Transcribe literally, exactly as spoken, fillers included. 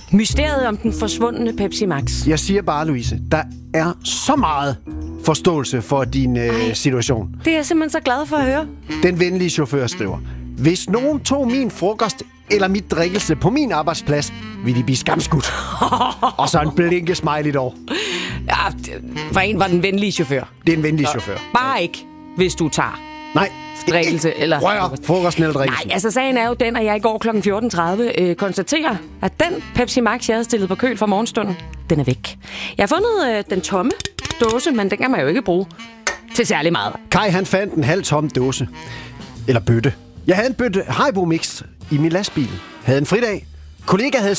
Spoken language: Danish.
Mysteriet om den forsvundne Pepsi Max. Jeg siger bare, Louise, der er så meget forståelse for din øh, situation. Det er jeg simpelthen så glad for at høre. Den venlige chauffør skriver: Hvis nogen tog min frokost eller mit drikkelse på min arbejdsplads, ville de blive skamskudt. Og så en blinke smiley dog. Ja, for en var den venlige chauffør. Det er en venlig chauffør. Bare ikke, hvis du tager Nej. drikkelse eller Rør frokosten eller drikkelsen. Nej, altså sagen er jo den, at jeg i går klokken fjorten tredive øh, konstaterer, at den Pepsi Max, jeg havde stillet på køl for morgenstunden, den er væk. Jeg har fundet øh, den tomme dåse, men den kan man jo ikke bruge til særlig meget. Kai, han fandt en halv tom dåse. Eller bøtte. Jeg havde en bøtte Haribo Mix i min lastbil. Havde en fridag. Kollega havde